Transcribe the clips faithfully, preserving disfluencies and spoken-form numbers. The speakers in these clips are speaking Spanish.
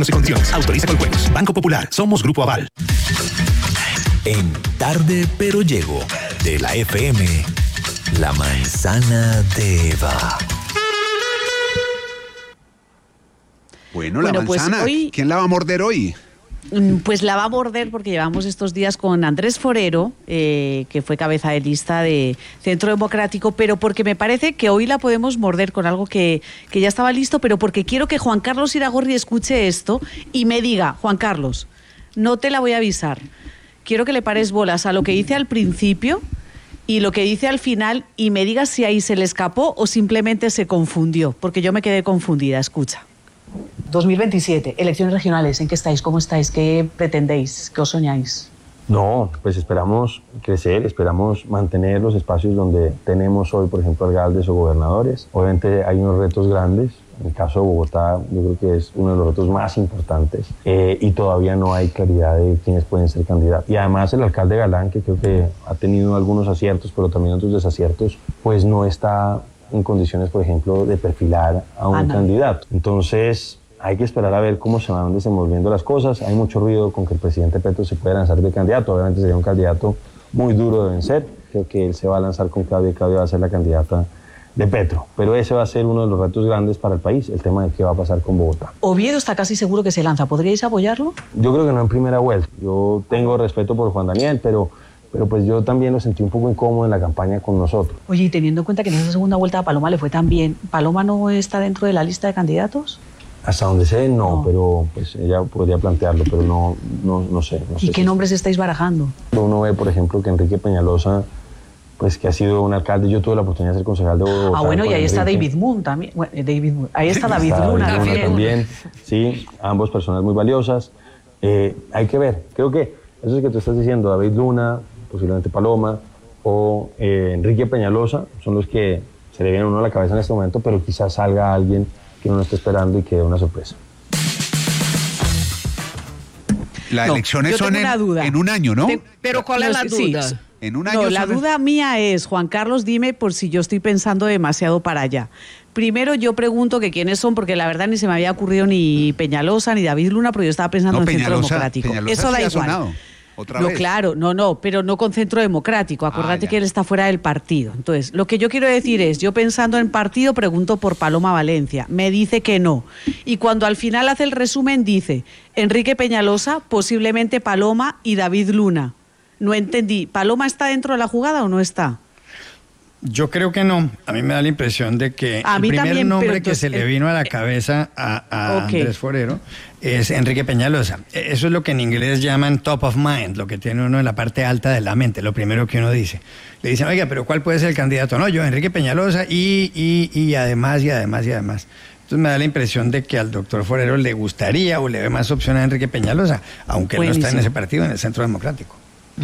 y condiciones. Autoriza con juegos. Banco Popular. Somos Grupo Aval. En Tarde Pero Llego, de la F M, La Manzana de Eva. Bueno, Bueno, la pues manzana, hoy- ¿quién la va a morder hoy? Pues la va a morder porque llevamos estos días con Andrés Forero, eh, que fue cabeza de lista de Centro Democrático, pero porque me parece que hoy la podemos morder con algo que, que ya estaba listo, pero porque quiero que Juan Carlos Iragorri escuche esto y me diga, Juan Carlos, no te la voy a avisar, quiero que le pares bolas a lo que hice al principio y lo que dice al final y me digas si ahí se le escapó o simplemente se confundió, porque yo me quedé confundida, escucha. dos mil veintisiete, elecciones regionales, ¿en qué estáis? ¿Cómo estáis? ¿Qué pretendéis? ¿Qué os soñáis? No, pues esperamos crecer, esperamos mantener los espacios donde tenemos hoy, por ejemplo, alcaldes o gobernadores. Obviamente hay unos retos grandes. En el caso de Bogotá, yo creo que es uno de los retos más importantes eh, y todavía no hay claridad de quiénes pueden ser candidatos. Y además el alcalde Galán, que creo que ha tenido algunos aciertos, pero también otros desaciertos, pues no está en condiciones, por ejemplo, de perfilar a un Ah, no. candidato. Entonces, hay que esperar a ver cómo se van desenvolviendo las cosas. Hay mucho ruido con que el presidente Petro se pueda lanzar de candidato. Obviamente sería un candidato muy duro de vencer. Creo que él se va a lanzar con Claudia y Claudia va a ser la candidata de Petro. Pero ese va a ser uno de los retos grandes para el país, el tema de qué va a pasar con Bogotá. Oviedo está casi seguro que se lanza. ¿Podríais apoyarlo? Yo creo que no en primera vuelta. Yo tengo respeto por Juan Daniel, pero, pero pues yo también lo sentí un poco incómodo en la campaña con nosotros. Oye, y teniendo en cuenta que en esa segunda vuelta a Paloma le fue tan bien, ¿Paloma no está dentro de la lista de candidatos? Hasta donde sé, no, No. pero pues ella podría plantearlo, pero no, no, no sé. No ¿Y sé qué si- nombres estáis barajando? Uno ve, por ejemplo, que Enrique Peñalosa, pues que ha sido un alcalde, yo tuve la oportunidad de ser concejal de Bogotá. Ah, bueno, y con ahí está Enrique. David Moon también. Bueno, eh, David Moon. Ahí está David Está Luna David también. también, sí, ambos personas muy valiosas. Eh, hay que ver, creo que eso es que tú estás diciendo, David Luna, posiblemente Paloma, o eh, Enrique Peñalosa, son los que se le vienen a uno a la cabeza en este momento, pero quizás salga alguien que uno no esté esperando y que dé una sorpresa. Las No, elecciones yo tengo son en, una duda. en un año, ¿no? Te- Pero ¿cuál es No, la sí, duda? sí. En un año No, la son- duda mía es, Juan Carlos, dime por si yo estoy pensando demasiado para allá. Primero yo pregunto que quiénes son, porque la verdad ni se me había ocurrido ni Peñalosa ni David Luna, pero yo estaba pensando No, en Centro Peñalosa, Democrático. Peñalosa Eso da sí ha igual. sonado. Otra No, vez. claro, no, no, pero no con Centro Democrático. Acuérdate ya. que él está fuera del partido. Entonces, lo que yo quiero decir es, yo pensando en partido, pregunto por Paloma Valencia. Me dice que no. Y cuando al final hace el resumen, dice Enrique Peñalosa, posiblemente Paloma y David Luna. No entendí. ¿Paloma está dentro de la jugada o no está? Yo creo que no. A mí me da la impresión de que A el mí primer también, nombre pero que entonces se le el- vino a la cabeza a, a Ok. Andrés Forero es Enrique Peñalosa. E- Eso es lo que en inglés llaman top of mind, lo que tiene uno en la parte alta de la mente, lo primero que uno dice. Le dicen, oiga, pero ¿cuál puede ser el candidato? No, yo, Enrique Peñalosa y, y, y además, y además, y además. Entonces me da la impresión de que al doctor Forero le gustaría o le ve más opción a Enrique Peñalosa, aunque él no está en Buenísimo. ese partido, en el Centro Democrático.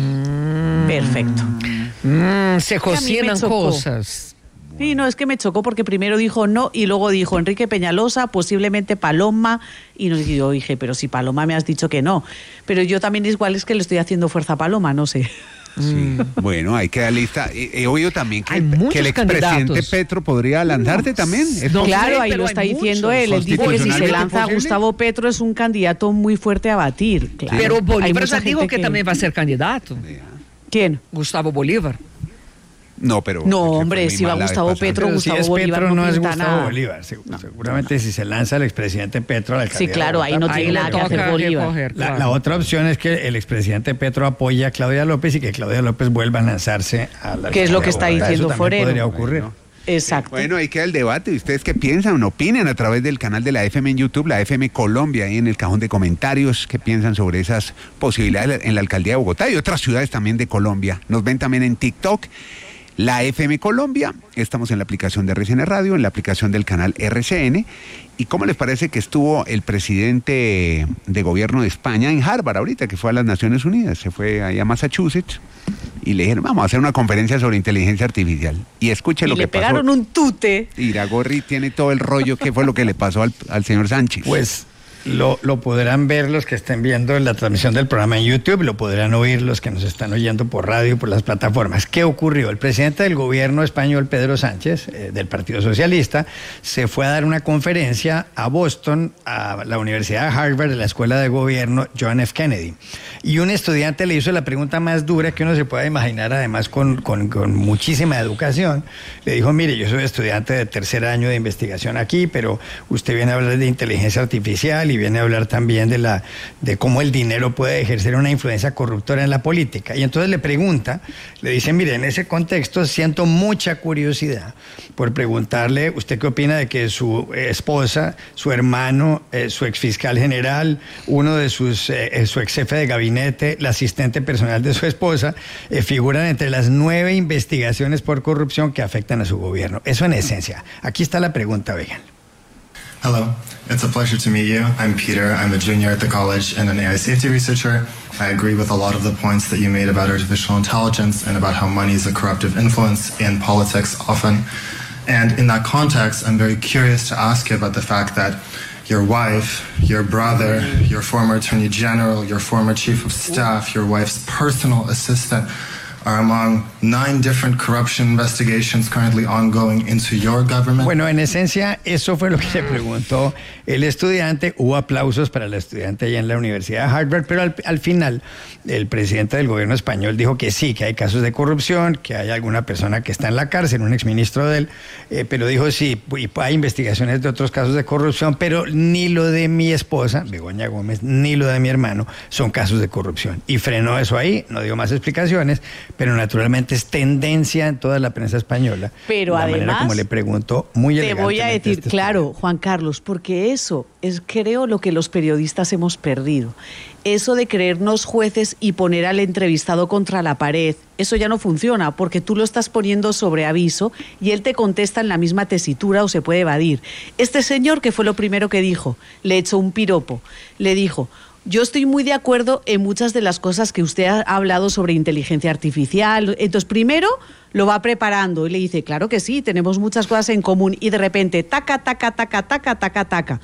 Perfecto. Mm, se me cocinan chocó. cosas. Sí, no, es que me chocó porque primero dijo no y luego dijo Enrique Peñalosa, posiblemente Paloma, y nos yo dije, pero si Paloma me has dicho que no. Pero yo también igual es que le estoy haciendo fuerza a Paloma, no sé. Sí. Bueno, hay que dar lista. He, he oído también que, Hay el- muchos que el expresidente candidatos. Petro podría lanzarse también. ¿Es No, posible? Claro, ahí pero lo hay está diciendo muchos. él. Él dice que si se ¿Constitucionalmente lanza posible? Gustavo Petro es un candidato muy fuerte a batir. Claro. Pero Hay Bolívar mucha ya dijo gente que, también va a ser candidato. ¿Quién? Gustavo Bolívar. No, pero... No, que fue hombre, muy si va mal la vez Gustavo pasada. Petro, Pero Gustavo si es Bolívar Petro, no no, es pinta Gustavo nada. Bolívar. Segu- Seguramente si se lanza el expresidente Petro a la alcaldía Sí, claro, de ahí Bogotá, no pues, tiene Ahí le nada que hacer toca Bolívar. recoger, La, claro. la otra opción es que el expresidente Petro apoye a Claudia López y que Claudia López vuelva a lanzarse a la Que es lo que está alcaldía de diciendo Bogotá. Eso también Forero. podría ocurrir. Bueno. Exacto. Bueno, ahí queda el debate. ¿Ustedes qué piensan? Opinen a través del canal de la F M en YouTube, la F M Colombia, ahí en el cajón de comentarios. ¿Qué piensan sobre esas posibilidades en la alcaldía de Bogotá y otras ciudades también de Colombia? Nos ven también en TikTok, la F M Colombia. Estamos en la aplicación de R C N Radio, en la aplicación del canal R C N. ¿Y cómo les parece que estuvo el presidente de gobierno de España en Harvard ahorita, que fue a las Naciones Unidas? Se fue ahí a Massachusetts y le dijeron, vamos a hacer una conferencia sobre inteligencia artificial. Y escuche Y lo le que pasó. pegaron un tute. Iragorri tiene todo el rollo, ¿qué fue lo que le pasó al, al señor Sánchez? Pues Lo, lo podrán ver los que estén viendo la transmisión del programa en YouTube, lo podrán oír los que nos están oyendo por radio y por las plataformas. ¿Qué ocurrió? El presidente del gobierno español, Pedro Sánchez, eh, del Partido Socialista, se fue a dar una conferencia a Boston, a la Universidad de Harvard, de la Escuela de Gobierno John F. Kennedy. Y un estudiante le hizo la pregunta más dura que uno se pueda imaginar, además con, con, con muchísima educación. Le dijo, mire, yo soy estudiante de tercer año de investigación aquí, pero usted viene a hablar de inteligencia artificial y viene a hablar también de la de cómo el dinero puede ejercer una influencia corruptora en la política. Y entonces le pregunta, le dice, mire, en ese contexto siento mucha curiosidad por preguntarle, ¿usted qué opina de que su esposa, su hermano, eh, su exfiscal general, uno de sus, eh, su ex jefe de gabinete, la asistente personal de su esposa, eh, figuran entre las nueve investigaciones por corrupción que afectan a su gobierno? Eso en esencia. Aquí está la pregunta, vean. Hello, it's a pleasure to meet you. I'm Peter. I'm a junior at the college and an A I safety researcher. I agree with a lot of the points that you made about artificial intelligence and about how money is a corruptive influence in politics often. And in that context, I'm very curious to ask you about the fact that your wife, your brother, your former attorney general, your former chief of staff, your wife's personal assistant are among nine different corruption investigations currently ongoing into your government. Bueno, en esencia, eso fue lo que le preguntó el estudiante. Hubo aplausos para el estudiante allá en la Universidad de Harvard, pero al, al final el presidente del gobierno español dijo que sí, que hay casos de corrupción, que hay alguna persona que está en la cárcel, un exministro de él, eh, pero dijo sí, hay investigaciones de otros casos de corrupción, pero ni lo de mi esposa, Begoña Gómez, ni lo de mi hermano son casos de corrupción. Y frenó eso ahí, no dio más explicaciones, pero naturalmente es tendencia en toda la prensa española. Pero la además, manera como le preguntó, muy te voy a decir, este claro, Juan Carlos, porque eso es, creo, lo que los periodistas hemos perdido. Eso de creernos jueces y poner al entrevistado contra la pared, eso ya no funciona, porque tú lo estás poniendo sobre aviso y él te contesta en la misma tesitura o se puede evadir. Este señor, que fue lo primero que dijo, le echó un piropo, le dijo: yo estoy muy de acuerdo en muchas de las cosas que usted ha hablado sobre inteligencia artificial. Entonces, primero lo va preparando y le dice, claro que sí, tenemos muchas cosas en común. Y de repente, taca, taca, taca, taca, taca, taca.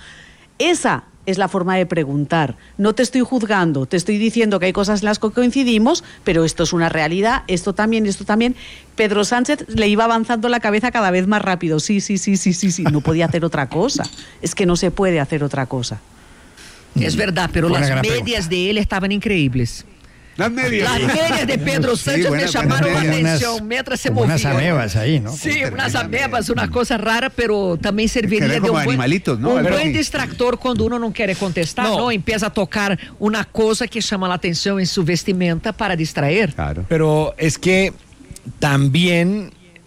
Esa es la forma de preguntar. No te estoy juzgando, te estoy diciendo que hay cosas en las que coincidimos, pero esto es una realidad, esto también, esto también. Pedro Sánchez le iba avanzando la cabeza cada vez más rápido. Sí, sí, sí, sí, sí, sí. No podía hacer otra cosa. Es que no se puede hacer otra cosa. Es verdad, pero Buena las medias pregunta. de él estaban increíbles. Las medias. Las medias de Pedro Sí, Sánchez buenas, me llamaron la buenas medias. atención mientras se como movía. unas amebas ahí, ¿no? Sí, Como unas tremenda amebas, media. una cosa rara, pero también serviría Que era de como un buen, animalitos, ¿no? un Algo buen así. distractor cuando uno no quiere contestar, No. ¿no? Empieza a tocar una cosa que llama la atención en su vestimenta para distraer. Claro. Pero es que también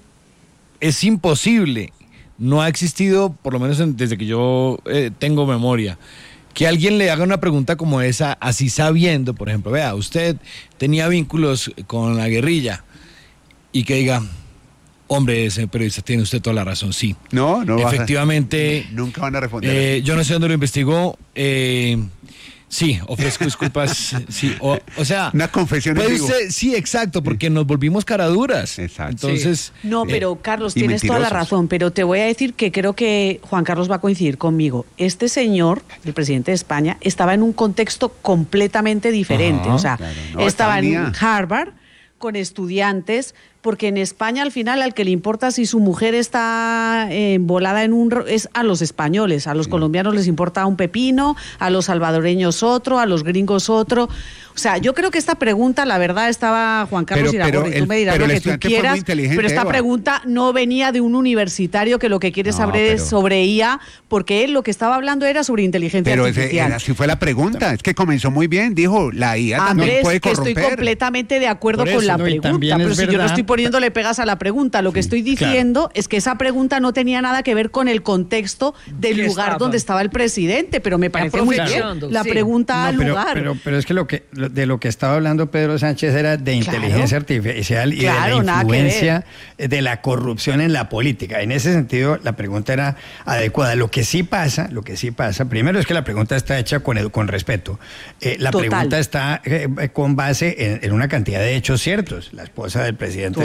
es imposible, no ha existido, por lo menos en- desde que yo eh, tengo memoria, que alguien le haga una pregunta como esa, así sabiendo, por ejemplo, vea, usted tenía vínculos con la guerrilla, y que diga, hombre, ese periodista, tiene usted toda la razón, sí. No, no. vas a- Efectivamente, Nunca van a responder. eh, yo no sé dónde lo investigó, eh, sí, ofrezco disculpas, sí, o, o sea... Una confesión en puede vivo. usted- sí, exacto, porque nos volvimos caraduras. Exacto. Entonces... No, eh, pero Carlos, y tienes toda la mentirosos. razón, pero te voy a decir que creo que Juan Carlos va a coincidir conmigo. Este señor, el presidente de España, estaba en un contexto completamente diferente. Ajá, o sea, claro, no, estaba en estaba Harvard con estudiantes, porque en España al final al que le importa si su mujer está eh, volada en un... ro- es a los españoles, a los colombianos les importa un pepino, a los salvadoreños otro, a los gringos otro. O sea, yo creo que esta pregunta, la verdad, estaba Juan Carlos Pero- Iragorri, pero tú el- me dirás pero lo el que tú estudiante fue muy quieras, inteligente, pero esta Eva. pregunta no venía de un universitario que lo que quiere No, saber es pero- sobre I A, porque él lo que estaba hablando era sobre inteligencia Pero ese, artificial. era- así fue la pregunta. Es que comenzó muy bien. Dijo, la I A también Andrés, puede que estoy corromper. completamente de acuerdo Por con eso, la ¿no? Y pregunta, también pero es si yo no verdad- estoy poniéndole pegas a la pregunta, lo que estoy diciendo es que esa pregunta no tenía nada que ver con el contexto del Que lugar estaba. donde estaba el presidente, pero me parece muy bien Aprovechando, la sí. pregunta al No, pero, lugar. pero, pero es que, lo que lo- de lo que estaba hablando Pedro Sánchez era de inteligencia artificial y Claro, de nada la que influencia de la corrupción en la política. En ese sentido, la pregunta era adecuada. Lo que sí pasa, lo que sí pasa, primero es que la pregunta está hecha con, edu- con respeto. Eh, la Total. pregunta está eh, con base en, en una cantidad de hechos ciertos. La esposa del presidente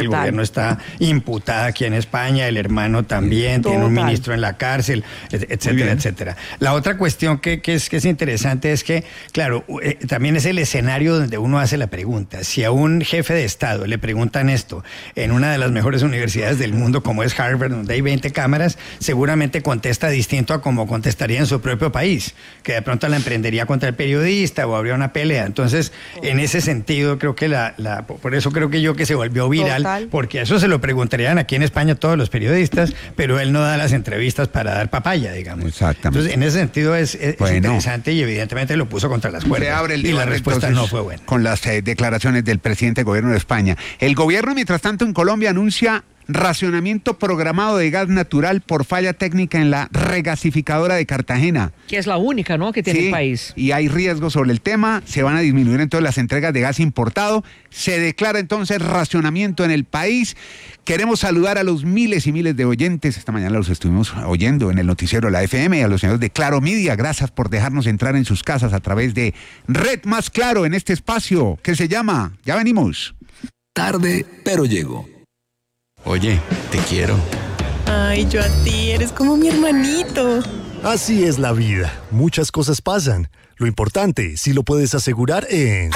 del Total. gobierno está imputada aquí en España, el hermano también, Total. tiene un ministro en la cárcel, et- etcétera, etcétera. La otra cuestión que, que, es, que es interesante es que, claro, eh, también es el escenario donde uno hace la pregunta. Si a un jefe de Estado le preguntan esto en una de las mejores universidades del mundo, como es Harvard, donde hay veinte cámaras, seguramente contesta distinto a como contestaría en su propio país, que de pronto la emprendería contra el periodista o habría una pelea. Entonces, en ese sentido, creo que la, la por eso creo que yo que se volvió viral, Total. porque eso se lo preguntarían aquí en España todos los periodistas, pero él no da las entrevistas para dar papaya, digamos. Exactamente. Entonces, en ese sentido es, es Bueno. interesante y evidentemente lo puso contra las cuerdas. Se abre el y la debate, respuesta entonces, no fue buena. con las eh, declaraciones del presidente del gobierno de España. El gobierno, mientras tanto, en Colombia anuncia racionamiento programado de gas natural por falla técnica en la regasificadora de Cartagena. Que es la única, ¿no?, que tiene Sí, el país. y hay riesgos sobre el tema, se van a disminuir entonces las entregas de gas importado, se declara entonces racionamiento en el país. Queremos saludar a los miles y miles de oyentes, esta mañana los estuvimos oyendo en el noticiero de la F M, a los señores de Claro Media, gracias por dejarnos entrar en sus casas a través de Red Más Claro en este espacio que se llama, ya venimos. Tarde, pero llego. Oye, te quiero. Ay, yo a ti, eres como mi hermanito. Así es la vida. Muchas cosas pasan. Lo importante, si lo puedes asegurar en...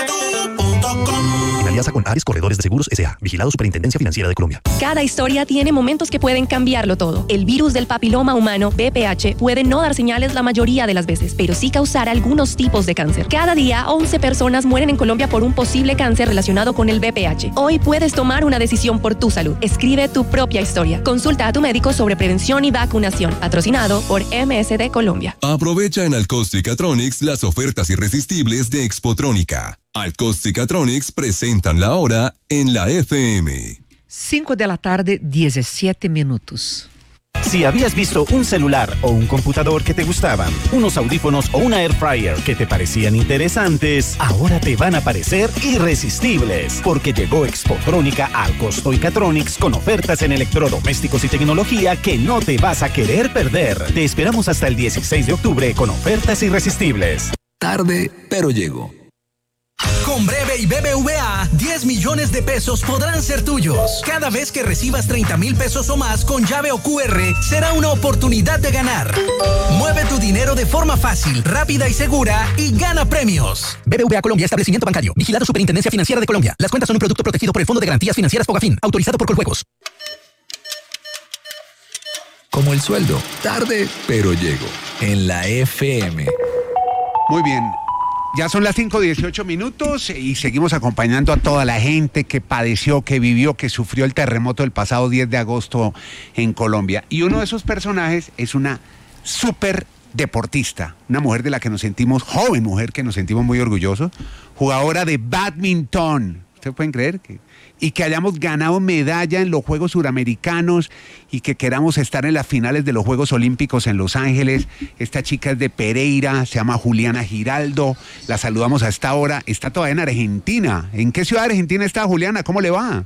En alianza con Ares Corredores de Seguros S A Vigilado Superintendencia Financiera de Colombia. Cada historia tiene momentos que pueden cambiarlo todo. El virus del papiloma humano, V P H, puede no dar señales la mayoría de las veces, pero sí causar algunos tipos de cáncer. Cada día, once personas mueren en Colombia por un posible cáncer relacionado con el V P H. Hoy puedes tomar una decisión por tu salud. Escribe tu propia historia. Consulta a tu médico sobre prevención y vacunación. Patrocinado por M S D Colombia. Aprovecha en Alcostic-Atronics las ofertas irresistibles de Expotrónica. Alcostic-Atronics presentan la hora en la F M. cinco de la tarde, diecisiete minutos. Si habías visto un celular o un computador que te gustaban, unos audífonos o una air fryer que te parecían interesantes, ahora te van a parecer irresistibles, porque llegó Expotrónica al Alcostic-Atronics con ofertas en electrodomésticos y tecnología que no te vas a querer perder. Te esperamos hasta el dieciséis de octubre con ofertas irresistibles. Tarde, pero llego. Con Breve y B B V A, diez millones de pesos podrán ser tuyos. Cada vez que recibas treinta mil pesos o más con llave o Q R, será una oportunidad de ganar. Mueve tu dinero de forma fácil, rápida y segura y gana premios. B B V A Colombia, establecimiento bancario. Vigilado Superintendencia Financiera de Colombia. Las cuentas son un producto protegido por el Fondo de Garantías Financieras Fogafín, autorizado por Coljuegos. Como el sueldo. Tarde, pero llego. En la F M. Muy bien. Ya son las cinco dieciocho minutos y seguimos acompañando a toda la gente que padeció, que vivió, que sufrió el terremoto del pasado diez de agosto en Colombia. Y uno de esos personajes es una súper deportista, una mujer de la que nos sentimos, joven mujer que nos sentimos muy orgullosos, jugadora de badminton. ¿Ustedes pueden creer que? Y que hayamos ganado medalla en los Juegos Suramericanos y que queramos estar en las finales de los Juegos Olímpicos en Los Ángeles. Esta chica es de Pereira, se llama Juliana Giraldo, la saludamos a esta hora, está todavía en Argentina. ¿En qué ciudad de Argentina está Juliana? ¿Cómo le va?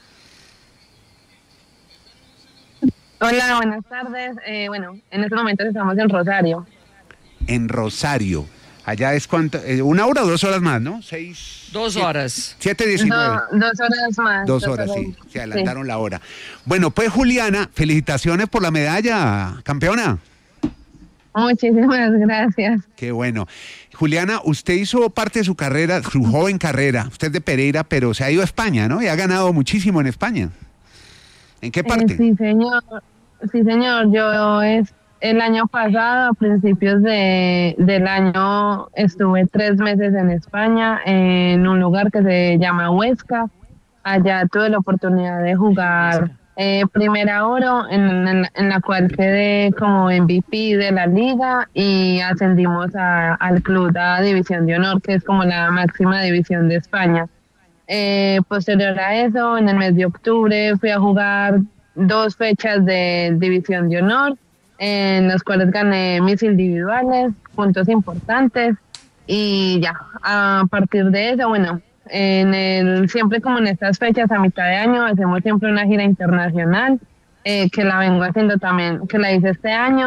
Hola, buenas tardes. Eh, bueno, en este momento estamos en Rosario. En Rosario. Allá es cuánto, eh, una hora o dos horas más, ¿no? Seis. Dos siete, horas. Siete diecinueve. Do, dos horas más. Dos, dos horas, horas, sí. Se adelantaron sí. la hora. Bueno, pues Juliana, felicitaciones por la medalla, campeona. Muchísimas gracias. Qué bueno. Juliana, usted hizo parte de su carrera, su joven carrera. Usted es de Pereira, pero se ha ido a España, ¿no? Y ha ganado muchísimo en España. ¿En qué parte? Eh, sí, señor. Sí, señor. Yo es... El año pasado, a principios de, del año, estuve tres meses en España, en un lugar que se llama Huesca. Allá tuve la oportunidad de jugar eh, Primera Oro, en, en, en la cual quedé como M V P de la liga y ascendimos a, al club a División de Honor, que es como la máxima división de España. Eh, posterior a eso, en el mes de octubre, fui a jugar dos fechas de División de Honor, en los cuales gané mis individuales, puntos importantes, y ya, a partir de eso, bueno, en el, siempre como en estas fechas a mitad de año, hacemos siempre una gira internacional, eh, que la vengo haciendo también, que la hice este año,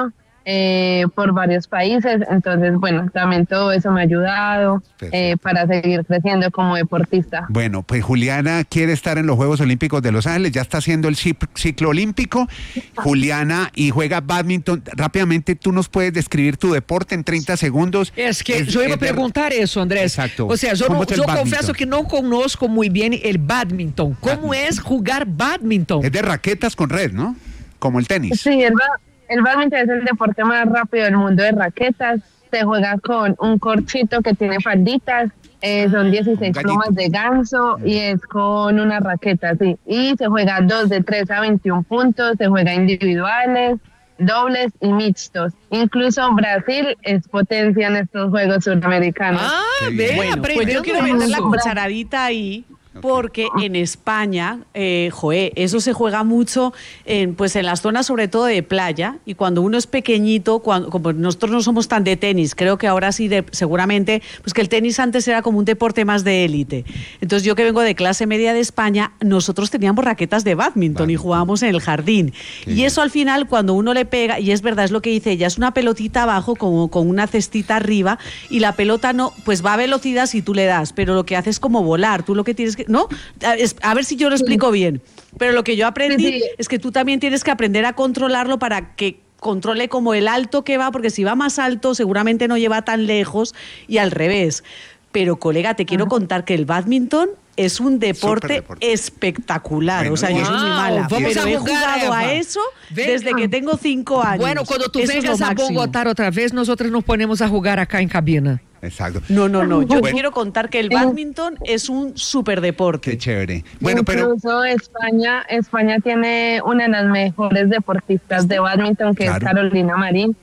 eh, por varios países. Entonces, bueno, también todo eso me ha ayudado eh, para seguir creciendo como deportista. Bueno, pues Juliana quiere estar en los Juegos Olímpicos de Los Ángeles, ya está haciendo el ciclo olímpico. Juliana, y juega badminton. Rápidamente, ¿tú nos puedes describir tu deporte en treinta segundos? Es que es, yo iba a de... preguntar eso, Andrés. Exacto. O sea, yo, no, yo confieso que no conozco muy bien el badminton. ¿Cómo badminton. es jugar badminton? Es de raquetas con red, ¿no? Como el tenis. Sí, el, el badminton es el deporte más rápido del mundo de raquetas. Se juega con un corchito que tiene falditas, eh, son dieciséis plumas de ganso y es con una raqueta, sí. Y se juega dos de tres a veintiún puntos, se juega individuales, dobles y mixtos. Incluso Brasil es potencia en estos Juegos Suramericanos. Ah, ve, bueno, pues yo quiero meter la cucharadita ahí. Porque en España, eh, joé, eso se juega mucho en, pues en las zonas sobre todo de playa, y cuando uno es pequeñito, cuando, como nosotros no somos tan de tenis, creo que ahora sí de, seguramente, pues que el tenis antes era como un deporte más de élite. Entonces yo que vengo de clase media de España, nosotros teníamos raquetas de badminton vale. y jugábamos en el jardín. Qué y bien. Eso al final cuando uno le pega, y es verdad, es lo que dice ella, es una pelotita abajo como con una cestita arriba, y la pelota no, pues va a velocidad si tú le das, pero lo que hace es como volar, tú lo que tienes que ¿no? A ver si yo lo explico bien. Pero lo que yo aprendí sí, sí. es que tú también tienes que aprender a controlarlo para que controle como el alto que va, porque si va más alto seguramente no lleva tan lejos y al revés. Pero, colega, te quiero contar que el badminton es un deporte, deporte. espectacular. Bueno, o sea, wow, yo soy muy mala, vamos pero a he jugar, jugado Eva. a eso desde que tengo cinco años. Bueno, cuando tú eso vengas a Bogotá otra vez, nosotros nos ponemos a jugar acá en cabina. Exacto. No, no, no. Yo bueno. quiero contar que el badminton es un superdeporte. Qué chévere. Bueno, Incluso pero España, España tiene una de las mejores deportistas de badminton, que claro. es Carolina Marín.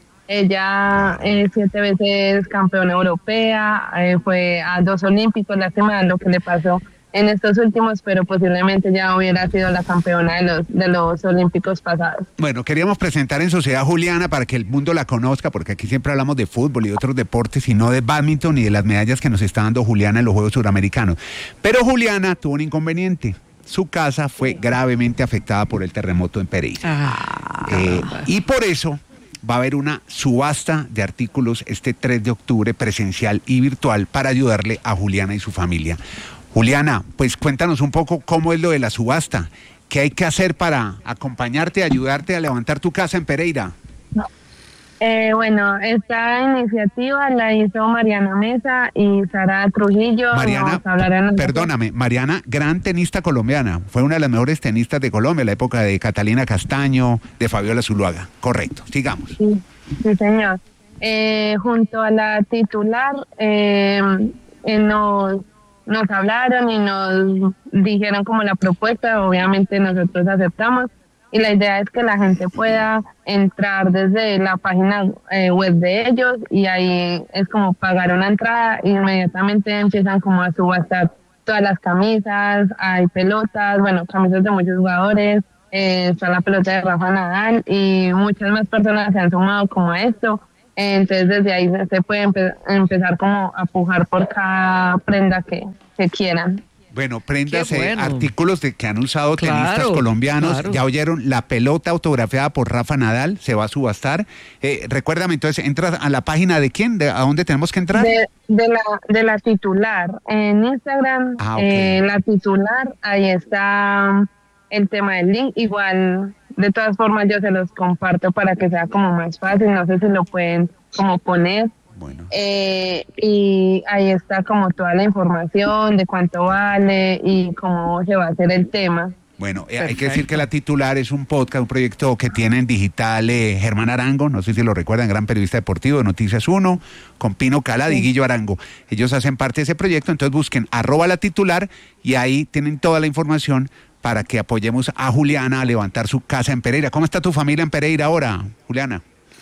Ella es siete veces campeona europea, eh, fue a dos olímpicos, lástima lo que le pasó en estos últimos, pero posiblemente ya hubiera sido la campeona de los, de los olímpicos pasados. Bueno, queríamos presentar en Sociedad a Juliana para que el mundo la conozca, porque aquí siempre hablamos de fútbol y de otros deportes y no de badminton ni de las medallas que nos está dando Juliana en los Juegos Suramericanos. Pero Juliana tuvo un inconveniente. Su casa fue gravemente afectada por el terremoto en Pereira. Ah, eh, y por eso va a haber una subasta de artículos este tres de octubre presencial y virtual para ayudarle a Juliana y su familia. Juliana, pues cuéntanos un poco cómo es lo de la subasta. ¿Qué hay que hacer para acompañarte, ayudarte a levantar tu casa en Pereira? No. Eh, bueno, esta iniciativa la hizo Mariana Mesa y Sara Trujillo. Mariana, perdóname, Mariana, gran tenista colombiana. Fue una de las mejores tenistas de Colombia en la época de Catalina Castaño, de Fabiola Zuluaga. Correcto, sigamos. Sí, sí señor. Eh, junto a la titular, eh, eh, nos... nos hablaron y nos dijeron como la propuesta, obviamente nosotros aceptamos, y la idea es que la gente pueda entrar desde la página eh, web de ellos, y ahí es como pagar una entrada e inmediatamente empiezan como a subastar todas las camisas, hay pelotas, bueno, camisas de muchos jugadores, eh, está la pelota de Rafa Nadal y muchas más personas se han sumado como a esto. Entonces desde ahí se puede empe- empezar como a pujar por cada prenda que, que quieran. Bueno, prendas, bueno. eh, artículos de que han usado Claro, tenistas colombianos. claro. Ya oyeron, la pelota autografiada por Rafa Nadal se va a subastar. Eh, recuérdame, entonces, ¿entras a la página de quién? ¿De, ¿A dónde tenemos que entrar? De, de, la, de la titular. En Instagram, Ah, ok. eh, la titular, ahí está el tema del link. Igual, de todas formas, yo se los comparto para que sea como más fácil. No sé si lo pueden como poner. Bueno. Eh, y ahí está como toda la información de cuánto vale y cómo se va a hacer el tema. Bueno, eh, hay que decir que la titular es un podcast, un proyecto que tiene en digital eh, Germán Arango, no sé si lo recuerdan, gran periodista deportivo de Noticias uno, con Pino Calad y Guillo Arango. Ellos hacen parte de ese proyecto, entonces busquen arroba la titular y ahí tienen toda la información para que apoyemos a Juliana a levantar su casa en Pereira. ¿Cómo está tu familia en Pereira ahora, Juliana?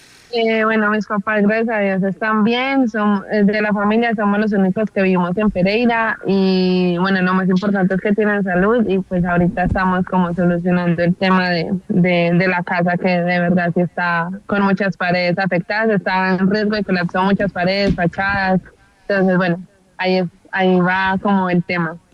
Eh, bueno, mis papás, gracias a Dios, están bien. Son, de la familia somos los únicos que vivimos en Pereira y bueno, lo más importante es que tienen salud y pues ahorita estamos como solucionando el tema de, de, de la casa, que de verdad sí está con muchas paredes afectadas, está en riesgo de colapsar muchas paredes, fachadas. Entonces, bueno, ahí, es, ahí va como el tema.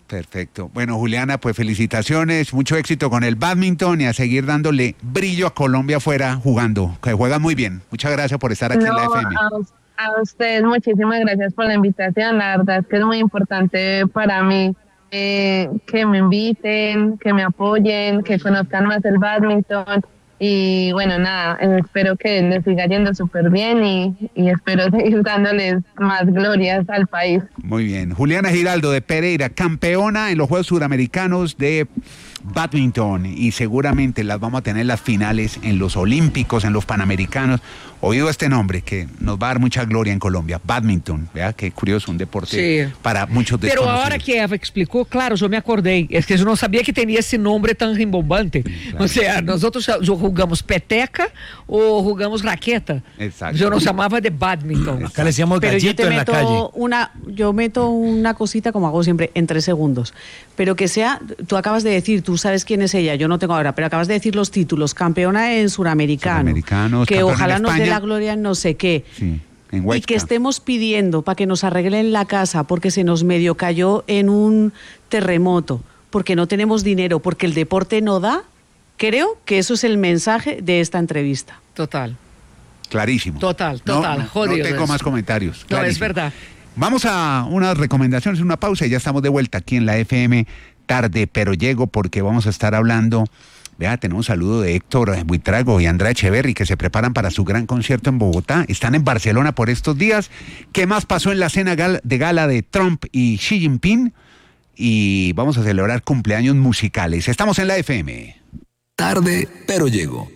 Perfecto. Bueno, Juliana, pues felicitaciones, mucho éxito con el bádminton y a seguir dándole brillo a Colombia afuera jugando, que juegan muy bien. Muchas gracias por estar aquí No, en la F M. A, a ustedes muchísimas gracias por la invitación. La verdad es que es muy importante para mí eh, que me inviten, que me apoyen, que conozcan más el bádminton. Y bueno, nada, eh, espero que les siga yendo súper bien y, y espero seguir dándoles más glorias al país. Muy bien. Juliana Giraldo de Pereira, campeona en los Juegos Suramericanos de bádminton y seguramente las vamos a tener las finales en los Olímpicos, en los Panamericanos. Oído este nombre que nos va a dar mucha gloria en Colombia, bádminton, ¿verdad? Qué curioso, un deporte sí. para muchos Pero desconocidos. ahora que Eva explicó, claro, yo me acordé, es que yo no sabía que tenía ese nombre tan rimbombante. Claro. O sea, nosotros jugamos peteca o jugamos raqueta. Exacto. Yo nos llamaba de bádminton. Acá le decíamos Pero yo gallito te en la meto calle. una, yo meto una cosita como hago siempre en tres segundos, pero que sea, tú acabas de decir, tú sabes quién es ella, yo no tengo ahora, pero acabas de decir los títulos, campeona en Suramericano, Suramericanos, que campeona ojalá en nos dé España. la gloria en no sé qué. Sí, en Y Huesca. que estemos pidiendo para que nos arreglen la casa porque se nos medio cayó en un terremoto, porque no tenemos dinero, porque el deporte no da. Creo que eso es el mensaje de esta entrevista. Total. Clarísimo. Total, total. No, no, Jodido no tengo eso. más comentarios. No, es Clarísimo. verdad. Vamos a unas recomendaciones, una pausa y ya estamos de vuelta aquí en la F M tarde, pero llego porque vamos a estar hablando. Vea, tenemos un saludo de Héctor Buitrago y Andrea Echeverry que se preparan para su gran concierto en Bogotá. Están en Barcelona por estos días. ¿Qué más pasó en la cena gal- de gala de Trump y Xi Jinping? Y vamos a celebrar cumpleaños musicales. Estamos en la F M. Tarde, pero llego.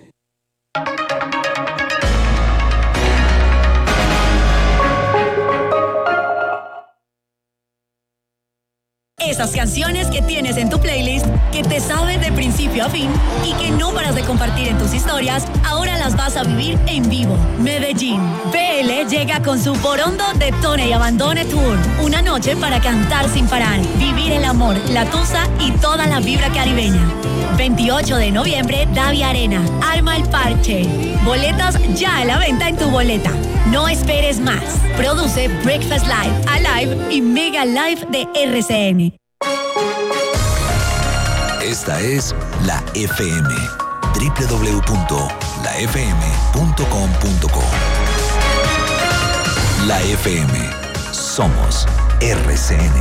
Esas canciones que tienes en tu playlist, que te saben de principio a fin y que no paras de compartir en tus historias, ahora las vas a vivir en vivo. Medellín. B L llega con su Borondo Detone y Abandone Tour. Una noche para cantar sin parar, vivir el amor, la tusa y toda la vibra caribeña. veintiocho de noviembre, Davia Arena. Arma el parche. Boletas ya a la venta en tu boleta. No esperes más. Produce Breakfast Live, Alive y Mega Live de R C N. Esta es la F M. doble u doble u doble u punto la f m punto com punto co. La F M. Somos R C N.